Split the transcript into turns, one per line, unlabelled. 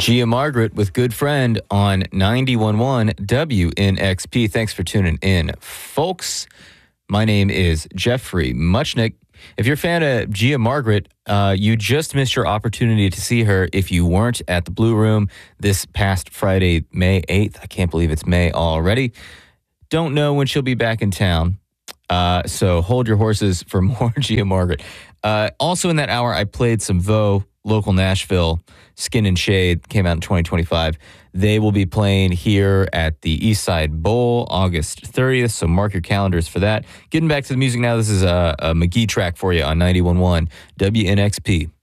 Gia Margaret with Good Friend on 91.1 WNXP. Thanks for tuning in, folks. My name is Jeffrey Muchnick. If you're a fan of Gia Margaret, you just missed your opportunity to see her if you weren't at the Blue Room this past Friday, May 8th. I can't believe it's May already. Don't know when she'll be back in town, so hold your horses for more Gia Margaret. Also in that hour, I played some Vo, local Nashville. Skin and Shade came out in 2025. They will be playing here at the Eastside Bowl August 30th, so mark your calendars for that. Getting back to the music now, this is a McGee track for you on 91.1 WNXP.